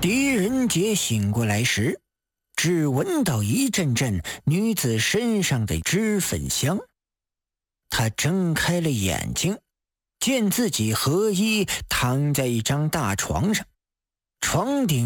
狄仁杰醒过来时，只闻到一阵阵女子身上的脂粉香。他睁开了眼睛，见自己和衣躺在一张大床上，床顶